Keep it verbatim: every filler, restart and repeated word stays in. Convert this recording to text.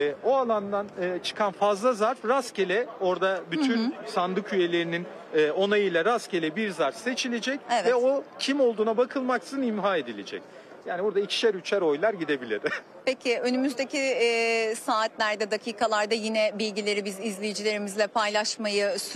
E, o alandan e, çıkan fazla zarf rastgele orada bütün hı hı. sandık üyelerinin e, onayıyla rastgele bir zarf seçilecek Evet. ve o kim olduğuna bakılmaksızın imha edilecek. Yani burada ikişer üçer oylar gidebilir. Peki önümüzdeki e, saatlerde, dakikalarda yine bilgileri biz izleyicilerimizle paylaşmayı